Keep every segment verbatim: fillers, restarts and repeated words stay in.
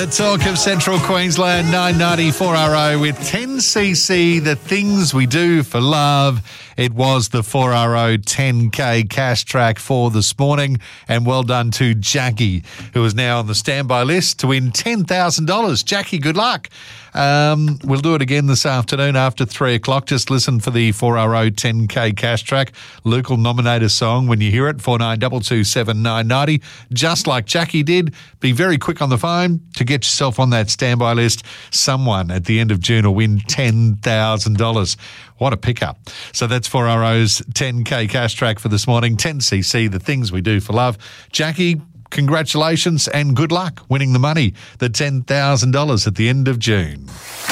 The talk of Central Queensland, nine ninety-four R O with ten C C, the things we do for love. It was the four R O ten K cash track for this morning, and well done to Jackie, who is now on the standby list to win ten thousand dollars. Jackie, good luck. Um, we'll do it again this afternoon after three o'clock. Just listen for the four R O ten K cash track. Luke will nominate a song when you hear it, four nine two two seven nine nine zero. Just like Jackie did, be very quick on the phone to get yourself on that standby list. Someone at the end of June will win ten thousand dollars. What a pickup. So that's four R O's ten K cash track for this morning. ten C C, the things we do for love. Jackie, congratulations and good luck winning the money, the ten thousand dollars at the end of June.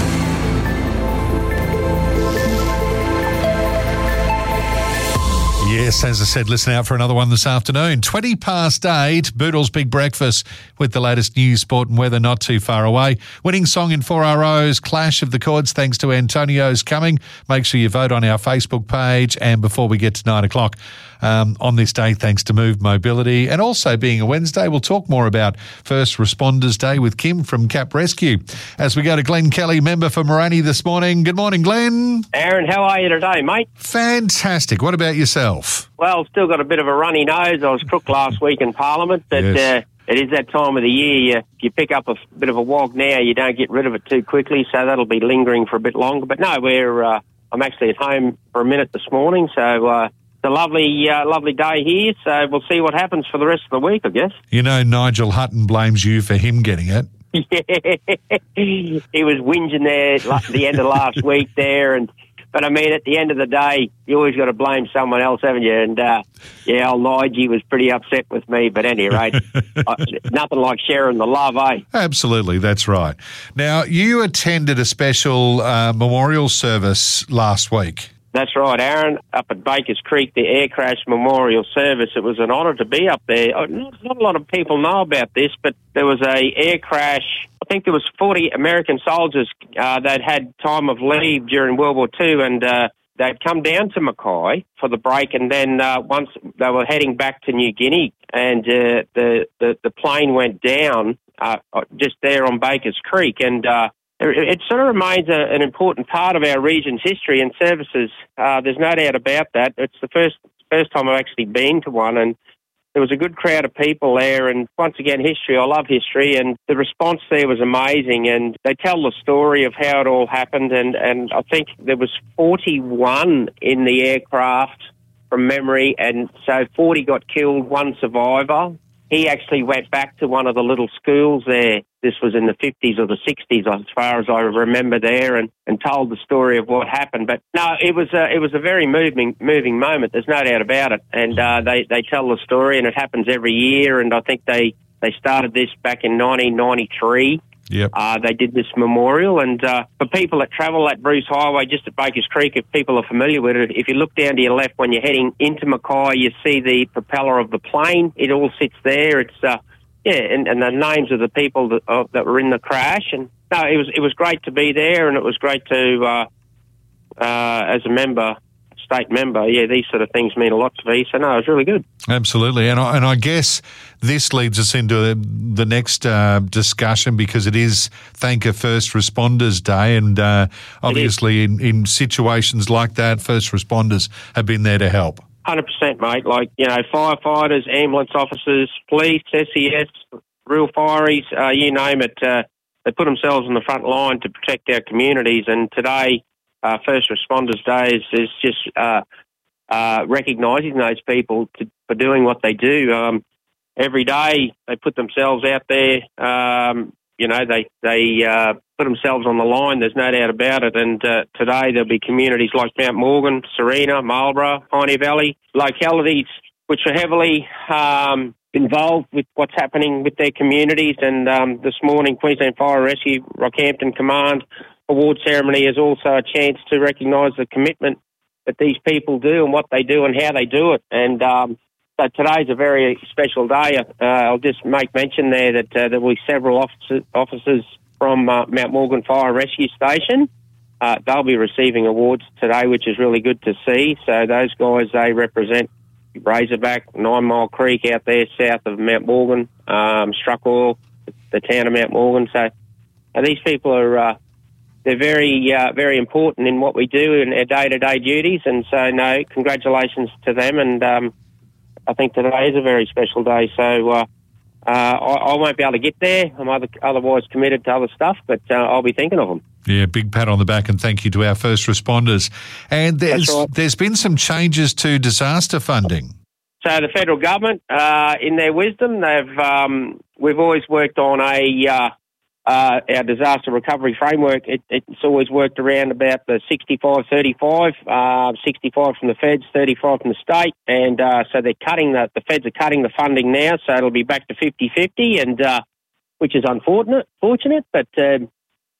Yes, as I said, listen out for another one this afternoon. twenty past eight, Boodle's Big Breakfast with the latest news, sport and weather not too far away. Winning song in four R O's Clash of the Chords, thanks to Antonio's Coming. Make sure you vote on our Facebook page. And before we get to nine o'clock um, on this day, thanks to Move Mobility, and also being a Wednesday, we'll talk more about First Responders Day with Kim from Cap Rescue. As we go to Glenn Kelly, member for Moranni this morning. Good morning, Glenn. Aaron, how are you today, mate? Fantastic. What about yourself? Well, still got a bit of a runny nose. I was crook last week in Parliament, but Yes. uh, it is that time of the year. You, you pick up a f- bit of a wog now, you don't get rid of it too quickly, so that'll be lingering for a bit longer. But no, we're uh, I'm actually at home for a minute this morning, so uh, it's a lovely, uh, lovely day here. So we'll see what happens for the rest of the week, I guess. You know, Nigel Hutton blames you for him getting it. Yeah, he was whinging there at the end of last week there, and but I mean, at the end of the day, you always got to blame someone else, haven't you? And uh, yeah, old Nigel was pretty upset with me, but at any rate, uh, nothing like sharing the love, eh? Absolutely, that's right. Now, you attended a special uh, memorial service last week. That's right, Aaron, up at Bakers Creek, the Air Crash Memorial Service. It was an honour to be up there. Oh, Not, not a lot of people know about this, but there was a air crash. I think there was forty American soldiers uh, that had time of leave during World War Two, and uh, they'd come down to Mackay for the break, and then uh, once they were heading back to New Guinea, and uh, the, the, the plane went down uh, just there on Bakers Creek, and uh, it sort of remains a, an important part of our region's history and services. Uh, there's no doubt about that. It's the first first time I've actually been to one, and there was a good crowd of people there. And once again, history. I love history, and the response there was amazing. And they tell the story of how it all happened. And, and I think there was forty-one in the aircraft from memory, and so forty got killed, one survivor. He actually went back to one of the little schools there. This was in the fifties or the sixties, as far as I remember there, and, and told the story of what happened. But no, it was a, it was a very moving moving moment. There's no doubt about it. And uh, they, they tell the story, and it happens every year. And I think they, they started this back in nineteen ninety-three. Yep. Uh, they did this memorial, and uh, for people that travel that Bruce Highway just at Bakers Creek, if people are familiar with it, if you look down to your left when you're heading into Mackay, you see the propeller of the plane. It all sits there. It's uh, yeah, and, and the names of the people that, uh, that were in the crash. And no, it was it was great to be there, and it was great to uh, uh, as a member. State member, yeah, these sort of things mean a lot to me. So, no, it was really good. Absolutely. And I, and I guess this leads us into the, the next uh, discussion, because it is Thank a First Responders Day. And uh, obviously in, in situations like that, first responders have been there to help. one hundred percent, mate. Like, you know, firefighters, ambulance officers, police, S E S, real fireys, uh, you name it. Uh, they put themselves on the front line to protect our communities. And today, Uh, First Responders Day is, is just uh, uh, recognising those people to, for doing what they do. Um, every day they put themselves out there. Um, you know, they they uh, put themselves on the line. There's no doubt about it. And uh, today there'll be communities like Mount Morgan, Serena, Marlborough, Piney Valley, localities which are heavily um, involved with what's happening with their communities. And um, this morning, Queensland Fire Rescue, Rockhampton Command award ceremony is also a chance to recognise the commitment that these people do and what they do and how they do it. And um, so today's a very special day. Uh, I'll just make mention there that uh, there will be several officers, officers from uh, Mount Morgan Fire Rescue Station. Uh, they'll be receiving awards today, which is really good to see. So those guys, they represent Razorback, Nine Mile Creek out there south of Mount Morgan, um, Struck Oil, the town of Mount Morgan. So uh, these people are uh, they're very uh, very important in what we do in our day-to-day duties, and so no, congratulations to them. And um, I think today is a very special day. So uh, uh, I, I won't be able to get there. I'm other, otherwise committed to other stuff, but uh, I'll be thinking of them. Yeah, big pat on the back and thank you to our first responders. And there's right. there's been some changes to disaster funding. So the federal government, uh, in their wisdom, they've um, we've always worked on a uh, uh, our disaster recovery framework. It, it's always worked around about the sixty-five thirty-five, uh, sixty-five from the feds, thirty-five from the state, and uh, so they're cutting the the feds are cutting the funding now, so it'll be back to fifty-fifty, and uh, which is unfortunate, fortunate, but. Um,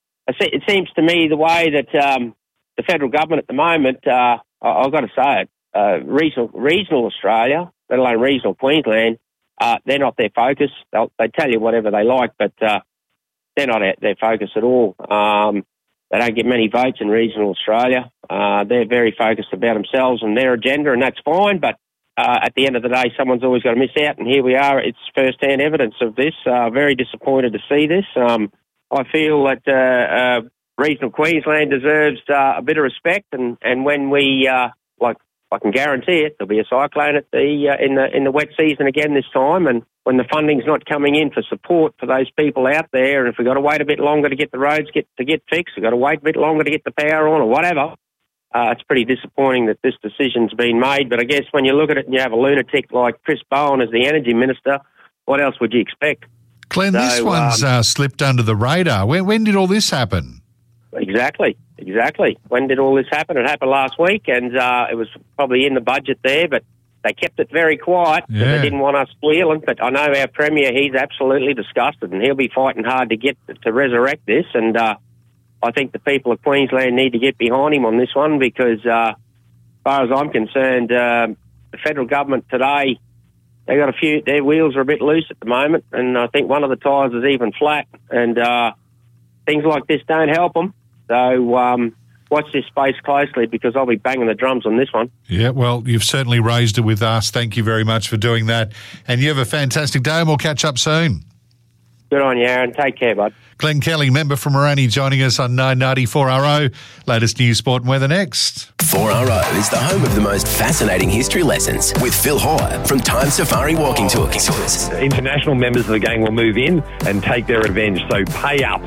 It seems to me the way that um, the federal government at the moment, uh, I've got to say it, uh, regional, regional Australia, let alone regional Queensland, uh, they're not their focus. They'll, they tell you whatever they like, but uh, they're not their focus at all. Um, they don't get many votes in regional Australia. Uh, they're very focused about themselves and their agenda, and that's fine, but uh, at the end of the day, someone's always got to miss out, and here we are. It's first-hand evidence of this. Uh, very disappointed to see this. Um, I feel that uh, uh, regional Queensland deserves uh, a bit of respect, and, and when we, uh, like, I can guarantee it, there'll be a cyclone at the uh, in the in the wet season again this time, and when the funding's not coming in for support for those people out there, and if we've got to wait a bit longer to get the roads get to get fixed, we've got to wait a bit longer to get the power on or whatever, uh, it's pretty disappointing that this decision's been made. But I guess when you look at it and you have a lunatic like Chris Bowen as the Energy Minister, what else would you expect? Glenn, so, this one's um, uh, slipped under the radar. When, when did all this happen? Exactly, exactly. When did all this happen? It happened last week, and uh, it was probably in the budget there, but they kept it very quiet because yeah. they didn't want us squealing. But I know our Premier, he's absolutely disgusted, and he'll be fighting hard to get to resurrect this. And uh, I think the people of Queensland need to get behind him on this one because, uh, as far as I'm concerned, uh, the federal government today, they got a few, their wheels are a bit loose at the moment, and I think one of the tyres is even flat, and uh, things like this don't help them. So um, watch this space closely because I'll be banging the drums on this one. Yeah, well, you've certainly raised it with us. Thank you very much for doing that. And you have a fantastic day, and we'll catch up soon. Good on you, Aaron. Take care, bud. Glenn Kelly, member from Morani, joining us on nine ninety four R O. Latest news, sport and weather next. four R O is the home of the most fascinating history lessons with Phil Hoare from Time Safari Walking Tours. International members of the gang will move in and take their revenge, so pay up.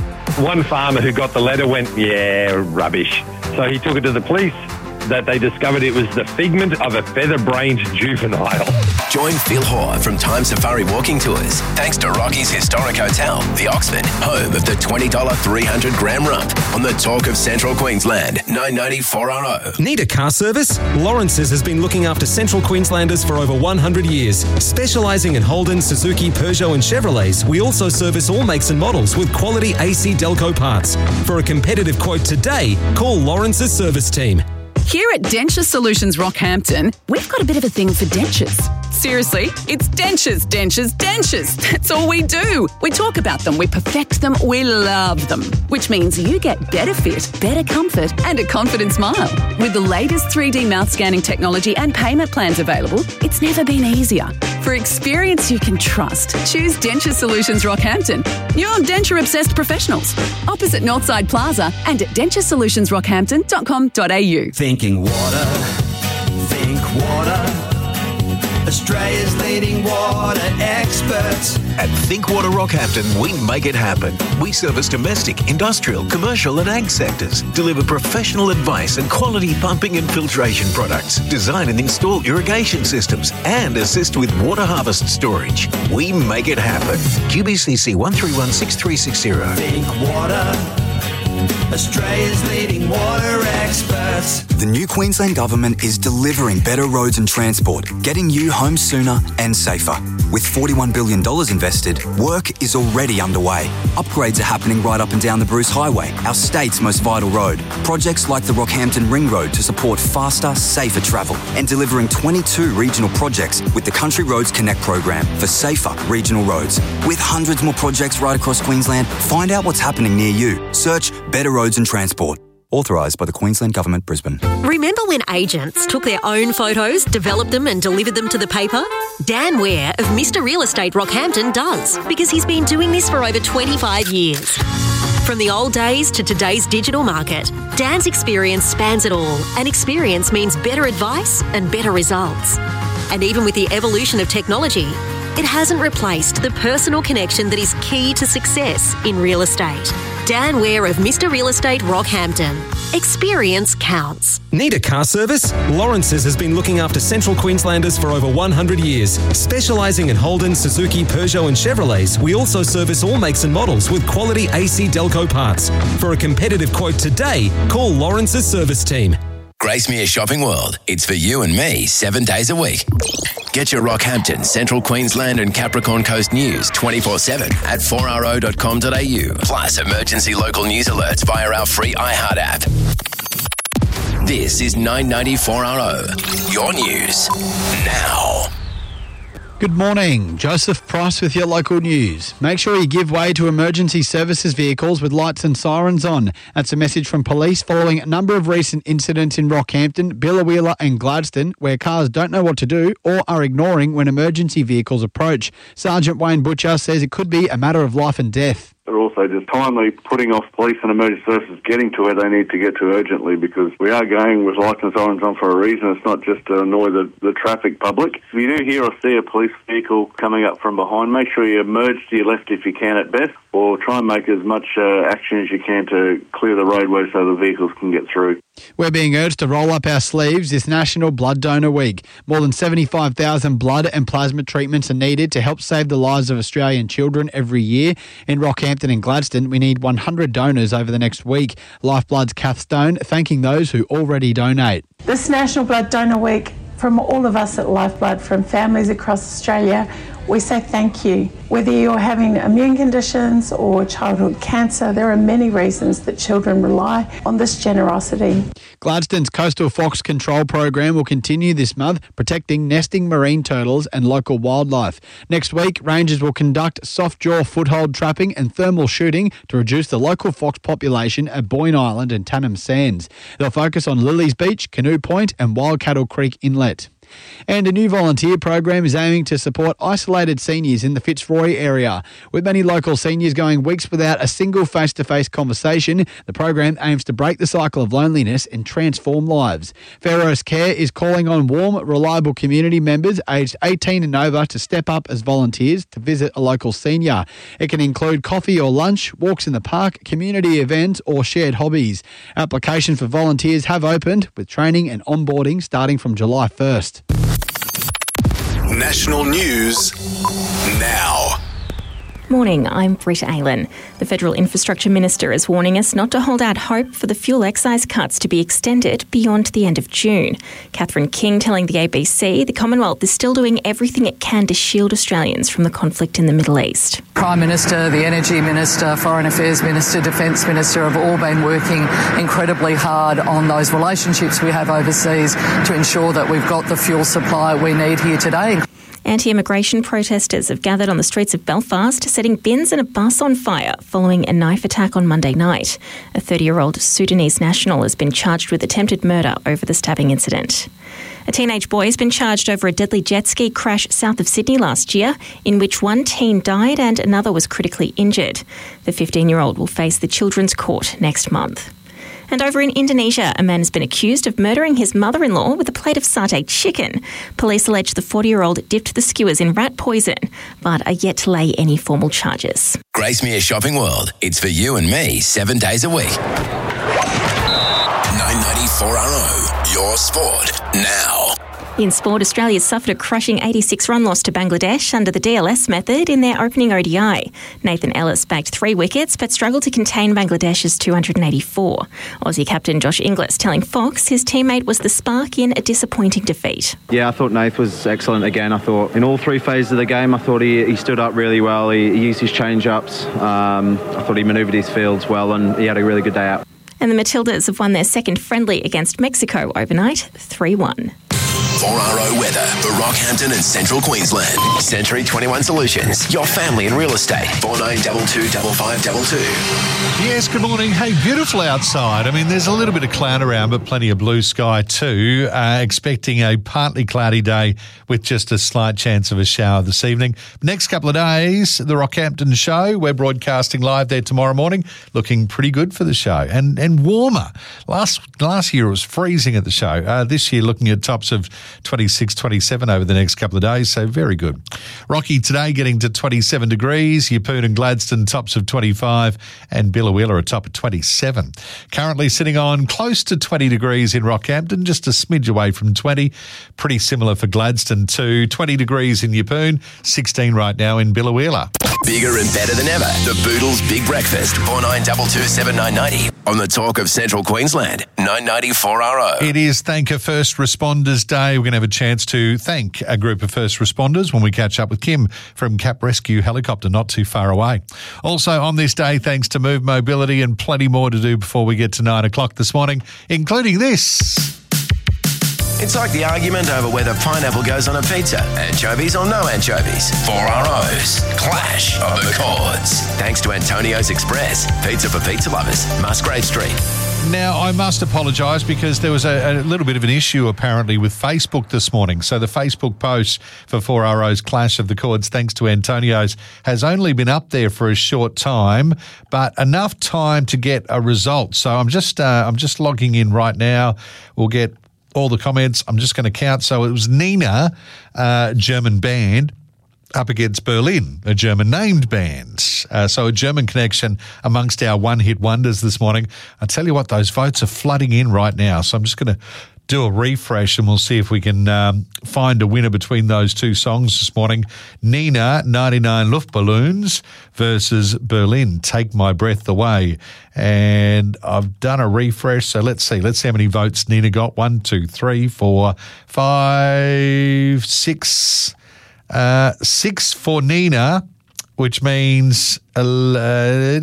One farmer who got the letter went, yeah, rubbish. So he took it to the police. That they discovered it was the figment of a feather-brained juvenile. Join Phil Hoare from Time Safari Walking Tours, thanks to Rocky's Historic Hotel, the Oxford, home of the twenty dollars three hundred gram rump on the Talk of Central Queensland, nine ninety four R O. Need a car service? Lawrence's has been looking after Central Queenslanders for over one hundred years. Specialising in Holden, Suzuki, Peugeot and Chevrolets, we also service all makes and models with quality A C Delco parts. For a competitive quote today, call Lawrence's service team. Here at Denture Solutions Rockhampton, we've got a bit of a thing for dentures. Seriously, it's dentures, dentures, dentures. That's all we do. We talk about them, we perfect them, we love them. Which means you get better fit, better comfort and a confident smile. With the latest three D mouth scanning technology and payment plans available, it's never been easier. For experience you can trust, choose Denture Solutions Rockhampton. You're denture-obsessed professionals. Opposite Northside Plaza and at denture solutions rockhampton dot com dot a u. Thinking water, think water. Australia's leading water experts. At Think Water Rockhampton, we make it happen. We service domestic, industrial, commercial and ag sectors, deliver professional advice and quality pumping and filtration products, design and install irrigation systems, and assist with water harvest storage. We make it happen. Q B C C one three one six three six zero. Think water. Australia's leading water experts. The new Queensland Government is delivering better roads and transport, getting you home sooner and safer. With forty-one billion dollars invested, work is already underway. Upgrades are happening right up and down the Bruce Highway, our state's most vital road. Projects like the Rockhampton Ring Road to support faster, safer travel, and delivering twenty-two regional projects with the Country Roads Connect program for safer regional roads. With hundreds more projects right across Queensland, find out what's happening near you. Search Better Roads and Transport. Authorised by the Queensland Government, Brisbane. Remember when agents took their own photos, developed them and delivered them to the paper? Dan Ware of Mister Real Estate Rockhampton does, because he's been doing this for over twenty-five years. From the old days to today's digital market, Dan's experience spans it all, and experience means better advice and better results. And even with the evolution of technology, it hasn't replaced the personal connection that is key to success in real estate. Dan Ware of Mister Real Estate Rockhampton. Experience counts. Need a car service? Lawrence's has been looking after Central Queenslanders for over one hundred years. Specialising in Holden, Suzuki, Peugeot and Chevrolets, we also service all makes and models with quality A C Delco parts. For a competitive quote today, call Lawrence's service team. Gracemere Shopping World. It's for you and me seven days a week. Get your Rockhampton, Central Queensland and Capricorn Coast news twenty-four seven at four r o dot com dot a u. Plus emergency local news alerts via our free iHeart app. This is nine ninety four R O. Your news now. Good morning. Joseph Price with your local news. Make sure you give way to emergency services vehicles with lights and sirens on. That's a message from police following a number of recent incidents in Rockhampton, Biloela and Gladstone where cars don't know what to do or are ignoring when emergency vehicles approach. Sergeant Wayne Butcher says it could be a matter of life and death. They're also just timely putting off police and emergency services getting to where they need to get to urgently, because we are going with lights and sirens on for a reason. It's not just to annoy the, the traffic public. If you do hear or see a police vehicle coming up from behind, make sure you merge to your left if you can at best, or try and make as much uh, action as you can to clear the roadway so the vehicles can get through. We're being urged to roll up our sleeves this National Blood Donor Week. More than seventy-five thousand blood and plasma treatments are needed to help save the lives of Australian children every year. In Rockhampton and Gladstone, we need one hundred donors over the next week. Lifeblood's Kath Stone thanking those who already donate. This National Blood Donor Week, from all of us at Lifeblood, from families across Australia, we say thank you. Whether you're having immune conditions or childhood cancer, there are many reasons that children rely on this generosity. Gladstone's Coastal Fox Control Program will continue this month, protecting nesting marine turtles and local wildlife. Next week, rangers will conduct soft jaw foothold trapping and thermal shooting to reduce the local fox population at Boyne Island and Tannum Sands. They'll focus on Lilies Beach, Canoe Point and Wild Cattle Creek Inlet. And a new volunteer program is aiming to support isolated seniors in the Fitzroy area. With many local seniors going weeks without a single face-to-face conversation, the program aims to break the cycle of loneliness and transform lives. Pharaoh's Care is calling on warm, reliable community members aged eighteen and over to step up as volunteers to visit a local senior. It can include coffee or lunch, walks in the park, community events or shared hobbies. Applications for volunteers have opened, with training and onboarding starting from July first. National News now. Morning, I'm Britta Aylen. The Federal Infrastructure Minister is warning us not to hold out hope for the fuel excise cuts to be extended beyond the end of June. Catherine King telling the A B C the Commonwealth is still doing everything it can to shield Australians from the conflict in the Middle East. Prime Minister, the Energy Minister, Foreign Affairs Minister, Defence Minister have all been working incredibly hard on those relationships we have overseas to ensure that we've got the fuel supply we need here today. Anti-immigration protesters have gathered on the streets of Belfast, setting bins and a bus on fire following a knife attack on Monday night. A thirty-year-old Sudanese national has been charged with attempted murder over the stabbing incident. A teenage boy has been charged over a deadly jet ski crash south of Sydney last year, in which one teen died and another was critically injured. The fifteen-year-old will face the Children's Court next month. And over in Indonesia, a man has been accused of murdering his mother-in-law with a plate of satay chicken. Police allege the forty-year-old dipped the skewers in rat poison, but are yet to lay any formal charges. Gracemere Shopping World. It's for you and me seven days a week. nine ninety-four R O. Your sport now. In sport, Australia suffered a crushing eighty-six run loss to Bangladesh under the D L S method in their opening O D I. Nathan Ellis bagged three wickets but struggled to contain Bangladesh's two hundred eighty-four. Aussie captain Josh Inglis telling Fox his teammate was the spark in a disappointing defeat. Yeah, I thought Nath was excellent again. I thought in all three phases of the game, I thought he, he stood up really well. He, he used his change-ups. Um, I thought he manoeuvred his fields well and he had a really good day out. And the Matildas have won their second friendly against Mexico overnight, three one. four R O weather for Rockhampton and Central Queensland. Century twenty-one Solutions, your family in real estate. four nine two two five five two two. Yes, good morning. Hey, beautiful outside. I mean, there's a little bit of cloud around, but plenty of blue sky too. Uh, expecting a partly cloudy day with just a slight chance of a shower this evening. Next couple of days, the Rockhampton show. We're broadcasting live there tomorrow morning. Looking pretty good for the show and and warmer. Last last year it was freezing at the show. Uh, this year looking at tops of twenty-six, twenty-seven over the next couple of days, so very good. Rocky today getting to twenty-seven degrees. Yeppoon and Gladstone tops of twenty-five and Billawheeler a top of twenty-seven. Currently sitting on close to twenty degrees in Rockhampton, just a smidge away from twenty. Pretty similar for Gladstone too. twenty degrees in Yeppoon, sixteen right now in Billawheeler. Bigger and better than ever. The Boodles Big Breakfast. four nine two two seven nine nine zero. On the talk of Central Queensland. nine ninety-four R O. It is Thank a First Responders Day. We're going to have a chance to thank a group of first responders when we catch up with Kim from Cap Rescue Helicopter, not too far away. Also on this day, thanks to Move Mobility, and plenty more to do before we get to nine o'clock this morning, including this. It's like the argument over whether pineapple goes on a pizza. Anchovies or no anchovies. four R O's. Clash of the Chords. Thanks to Antonio's Express. Pizza for pizza lovers. Musgrave Street. Now, I must apologise because there was a, a little bit of an issue apparently with Facebook this morning. So the Facebook post for four R O's Clash of the Chords, thanks to Antonio's, has only been up there for a short time, but enough time to get a result. So I'm just uh, I'm just logging in right now. We'll get all the comments. I'm just going to count. So it was Nina, uh, German band, up against Berlin, a German-named band. Uh, so a German connection amongst our one-hit wonders this morning. I tell you what, those votes are flooding in right now. So I'm just going to do a refresh and we'll see if we can um, find a winner between those two songs this morning. Nina, ninety-nine Luftballons versus Berlin, Take My Breath Away. And I've done a refresh, so let's see. Let's see how many votes Nina got. One, two, three, four, five, six. Uh, six for Nina, which means uh,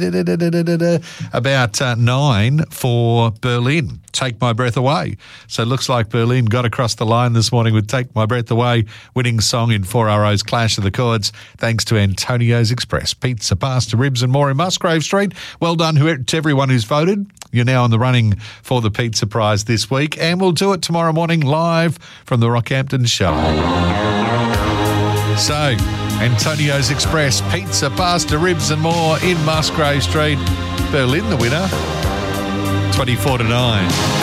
about uh, nine for Berlin. Take My Breath Away. So it looks like Berlin got across the line this morning with Take My Breath Away, winning song in four R O's Clash of the Chords, thanks to Antonio's Express. Pizza, pasta, ribs and more in Musgrave Street. Well done to everyone who's voted. You're now in the running for the pizza prize this week, and we'll do it tomorrow morning live from the Rockhampton show. So, Antonio's Express, pizza, pasta, ribs and more in Musgrave Street. Berlin the winner, twenty-four to nine.